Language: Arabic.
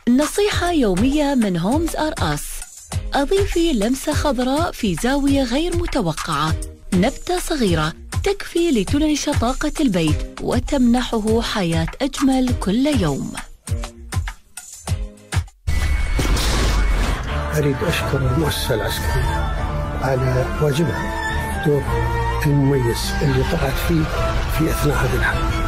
نصيحة يومية من هومز آر أس: أضيفي لمسة خضراء في زاوية غير متوقعة. نبتة صغيرة تكفي لتنعش طاقة البيت وتمنحه حياة أجمل كل يوم. أريد أشكر المؤسسة العسكرية على واجبها، دور المميز اللي طلعت فيه في أثناء هذه الحرب.